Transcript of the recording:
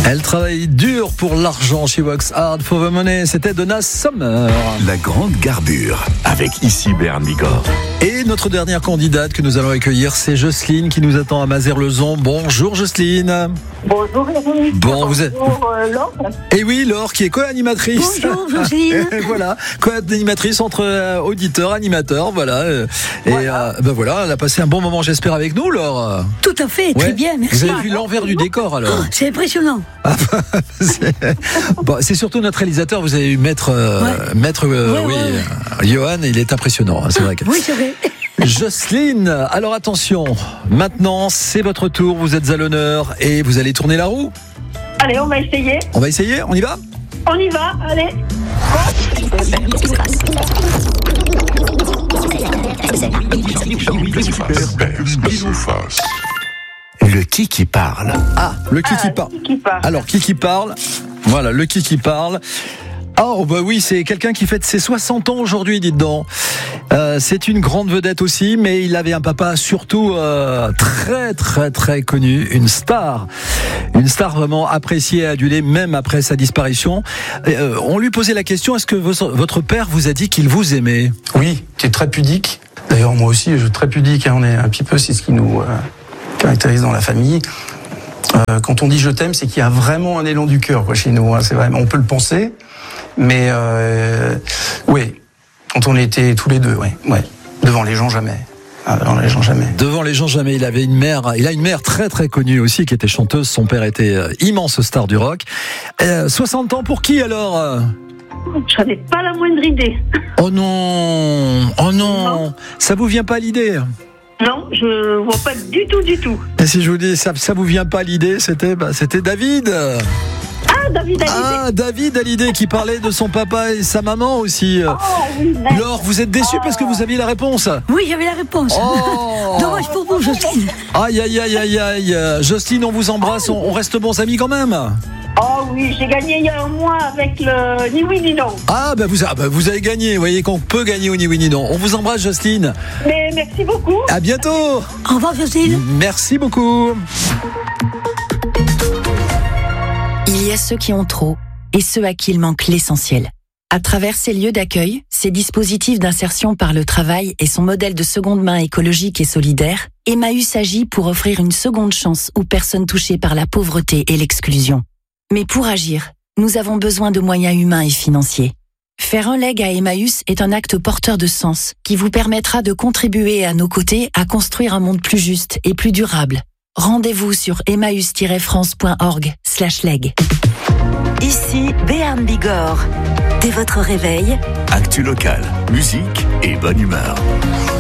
Elle travaille dur pour l'argent. She works hard for the money. C'était Donna Summer. La grande garbure avec ici Béarn Bigorre. Et notre dernière candidate que nous allons accueillir, c'est Jocelyne qui nous attend à Mazères-le-Zon. Bonjour Jocelyne. Bonjour Eric. Bon, vous êtes... Bonjour Laure. Et oui, Laure qui est co-animatrice. Bonjour Jocelyne. Voilà, co-animatrice entre auditeurs, animateurs, voilà. Voilà, elle a passé un bon moment, j'espère, avec nous, Laure. Tout à fait, très bien, merci. Vous avez vu l'envers du décor, alors? C'est impressionnant. C'est surtout notre réalisateur, vous avez eu Maître Johan, il est impressionnant, c'est vrai. Oui, c'est vrai. Jocelyne, alors attention, maintenant c'est votre tour, vous êtes à l'honneur et vous allez tourner la roue. Allez, on va essayer. On va essayer, on y va? On y va, allez. Le qui parle. Ah, le qui parle. Alors, qui parle? Voilà, le qui parle. Oh, bah oui, c'est quelqu'un qui fête ses 60 ans aujourd'hui, dites donc. C'est une grande vedette aussi, mais il avait un papa surtout très connu, une star vraiment appréciée et adulée, même après sa disparition. On lui posait la question, est-ce que votre père vous a dit qu'il vous aimait? Oui, qui est très pudique. D'ailleurs, moi aussi, je suis très pudique. On est un petit peu, c'est ce qui nous caractérise dans la famille. Quand on dit je t'aime, c'est qu'il y a vraiment un élan du cœur, chez nous. C'est vrai, on peut le penser, mais oui, quand on était tous les deux, ouais. Devant les gens jamais. Devant les gens jamais. Devant les gens jamais. Il a une mère très connue aussi, qui était chanteuse. Son père était immense star du rock. 60 ans pour qui alors? Je n'avais pas la moindre idée. Oh non. Ça vous vient pas à l'idée? Non, je vois pas du tout. Et si je vous dis ça vous vient pas à l'idée, c'était David. David Hallyday. Ah, David Hallyday qui parlait de son papa et sa maman aussi. Oui, Laure, vous êtes déçue parce que vous aviez la réponse? Oui, j'avais la réponse. Dommage pour vous, Jocelyne. Aïe. Jocelyne, on vous embrasse, on reste bons amis quand même. Oh oui, j'ai gagné il y a un mois avec le Ni oui ni non. Ah, vous avez gagné, vous voyez qu'on peut gagner au Ni oui ni non. On vous embrasse, Jocelyne. Mais merci beaucoup. À bientôt. Au revoir, Jocelyne. Merci beaucoup. Il y a ceux qui ont trop et ceux à qui il manque l'essentiel. À travers ces lieux d'accueil, ces dispositifs d'insertion par le travail et son modèle de seconde main écologique et solidaire, Emmaüs agit pour offrir une seconde chance aux personnes touchées par la pauvreté et l'exclusion. Mais pour agir, nous avons besoin de moyens humains et financiers. Faire un leg à Emmaüs est un acte porteur de sens qui vous permettra de contribuer à nos côtés à construire un monde plus juste et plus durable. Rendez-vous sur emmaüs-france.org/leg. Ici Béarn Bigorre. Dès votre réveil, Actu local, musique et bonne humeur.